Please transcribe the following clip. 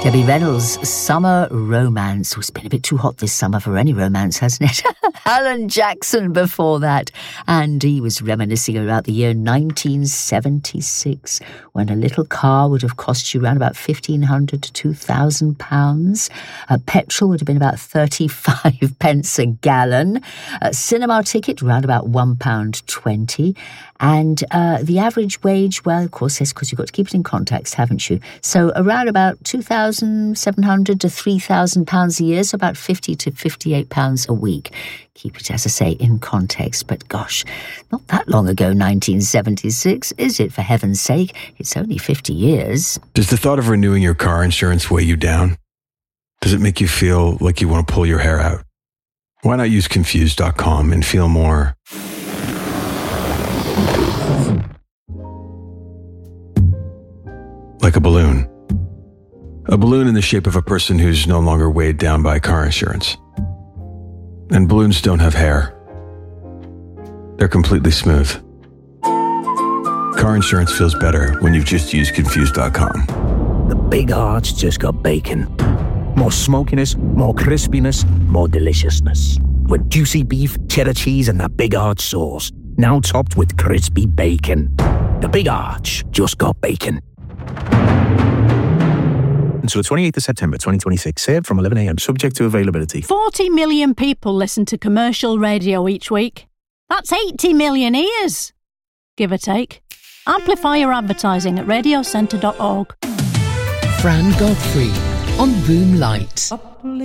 Debbie Reynolds' Summer Romance. It's been a bit too hot this summer for any romance, hasn't it? Alan Jackson before that. And he was reminiscing about the year 1976, when a little car would have cost you around about £1,500 to £2,000. Petrol would have been about 35 pence a gallon. A cinema ticket, around about £1.20. And the average wage, well, of course, yes, because you've got to keep it in context, haven't you? So around about £2,700 to £3,000 a year, so about £50 to £58 a week. Keep it, as I say, in context. But gosh, not that long ago, 1976, is it, for heaven's sake? It's only 50 years. Does the thought of renewing your car insurance weigh you down? Does it make you feel like you want to pull your hair out? Why not use Confused.com and feel more like a balloon. A balloon in the shape of a person who's no longer weighed down by car insurance. And balloons don't have hair. They're completely smooth. Car insurance feels better when you've just used Confused.com. The Big Arch just got bacon. More smokiness, more crispiness, more deliciousness. With juicy beef, cheddar cheese, and that Big Arch sauce. Now topped with crispy bacon. The Big Arch just got bacon. Until the 28th of September 2026, served from 11 a.m, subject to availability. 40 million people listen to commercial radio each week. That's 80 million ears, give or take. Amplify your advertising at radiocentre.org. Fran Godfrey on Boom Light.